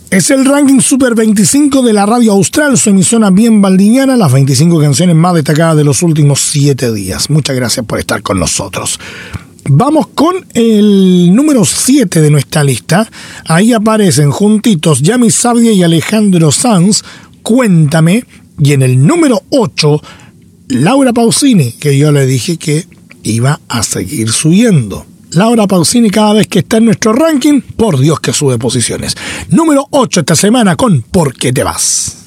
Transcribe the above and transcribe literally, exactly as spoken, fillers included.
Es el ranking Super veinticinco de la Radio Austral, su emisora bien valdiviana, las veinticinco canciones más destacadas de los últimos siete días. Muchas gracias por estar con nosotros. Vamos con el número siete de nuestra lista. Ahí aparecen juntitos Yami Sabdia y Alejandro Sanz, Cuéntame. Y en el número ocho, Laura Pausini, que yo le dije que iba a seguir subiendo. Laura Pausini cada vez que está en nuestro ranking, por Dios que sube posiciones. Número ocho esta semana con ¿Por qué te vas?